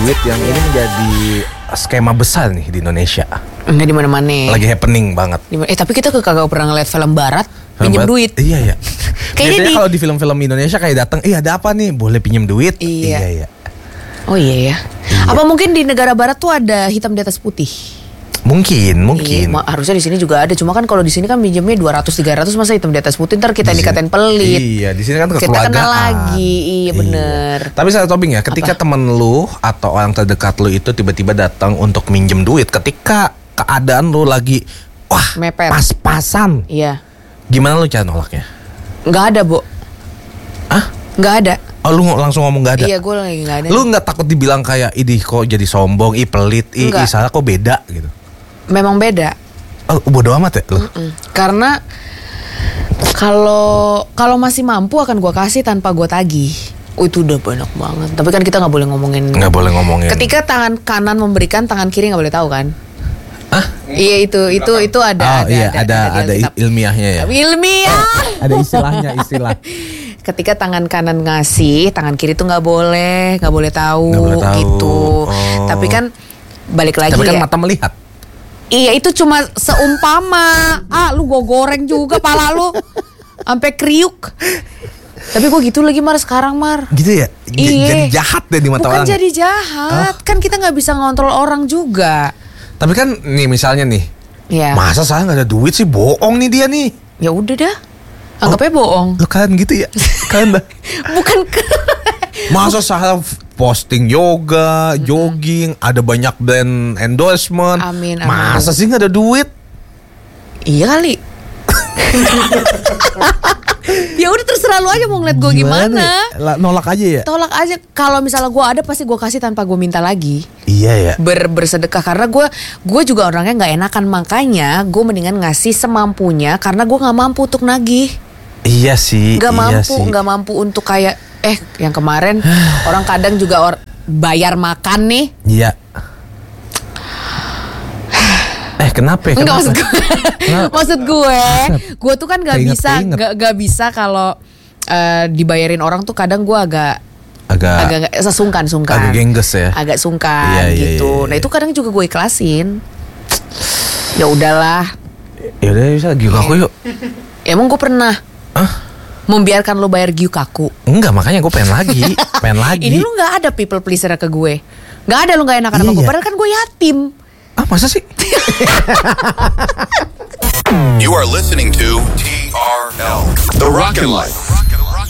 duit yang ini menjadi skema besar nih di Indonesia. Enggak di mana-mana. Lagi happening banget. Tapi kita kagak pernah ngeliat film barat pinjem duit. Iya. Biasanya kalau di film-film Indonesia kayak datang, ada apa nih? Boleh pinjem duit? Iya. Oh iya. Apa mungkin di negara barat tuh ada hitam di atas putih? Mungkin. Iya, harusnya di sini juga ada. Cuma kan kalau di sini kan minjemnya 200-300 masa hitam di atas putih ntar kita dikatain pelit. Iya, di sini kan kekeluargaan. Kita kenal lagi. Iya bener. Tapi saya Tobing ya, ketika temen lu atau orang terdekat lu itu tiba-tiba datang untuk minjem duit, ketika keadaan lu lagi mepet, pas-pasan. Iya. Gimana lu cara nolaknya? Nggak ada, Bo. Nggak ada. Oh, lu langsung ngomong nggak ada? Iya, gue lagi nggak ada. Lu nggak takut dibilang kayak, idih kok jadi sombong, pelit, salah kok beda gitu? Memang beda. Oh, bodo amat ya lu? Karena kalau masih mampu akan gue kasih tanpa gue tagih. Itu udah banyak banget. Tapi kan kita nggak boleh ngomongin. Nggak boleh ngomongin. Ketika tangan kanan memberikan, tangan kiri nggak boleh tahu kan? Iya itu ada ilmiahnya ya. Ilmiah. Ada istilah. Ketika tangan kanan ngasih, tangan kiri tuh nggak boleh tahu gitu. Tapi kan balik lagi. Tapi kan mata melihat. Iya itu cuma seumpama. Lu gue goreng juga pala lu sampai kriuk. Tapi gue gitu lagi sekarang Gitu ya? Jadi jahat deh di mata orang. Bukan jadi jahat. Kan kita gak bisa ngontrol orang juga. Tapi kan nih misalnya nih, masa saya gak ada duit sih, bohong nih dia nih. Ya udah dah, anggapnya bohong. Lu kan gitu ya? Kan Bukan masa saya posting yoga, jogging, ada banyak brand endorsement. Amin. Masa sih gak ada duit? Iya kali. Ya udah terserah lu aja mau ngeliat gue gimana. Nolak aja ya? Tolak aja. Kalau misalnya gue ada pasti gue kasih tanpa gue minta lagi. Iya ya. Bersedekah karena gue juga orangnya nggak enakan, makanya gue mendingan ngasih semampunya karena gue nggak mampu untuk nagih. Iya sih. Nggak mampu untuk kayak yang kemarin orang kadang juga bayar makan nih. Iya. Kenapa? Enggak maksud gue tuh kan nggak bisa kalau dibayarin orang tuh kadang gue agak sungkan. Agak gengges ya. Agak sungkan gitu. Nah itu kadang juga gue ikhlasin. Ya udahlah. Ya udah bisa giuk aku yuk. Emang gue pernah membiarkan lo bayar giuk aku? Enggak, makanya gue pengen lagi. Ini lu nggak ada people pleaser ke gue. Nggak ada, lu nggak enakan sama gue. Padahal kan gue yatim. Masa sih? You are listening to TRL, The Rockin' Life.